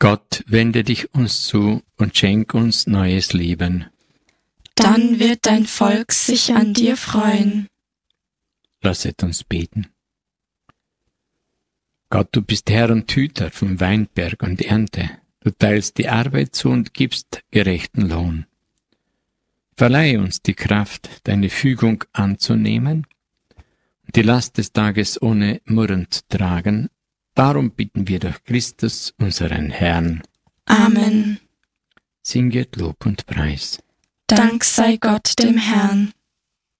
Gott, wende dich uns zu und schenk uns neues Leben. Dann wird dein Volk sich an dir freuen. Lasset uns beten. Gott, du bist Herr und Hüter vom Weinberg und Ernte. Du teilst die Arbeit zu und gibst gerechten Lohn. Verleihe uns die Kraft, deine Fügung anzunehmen und die Last des Tages ohne Murren zu tragen. Darum bitten wir durch Christus, unseren Herrn. Amen. Singet Lob und Preis. Dank sei Gott dem Herrn.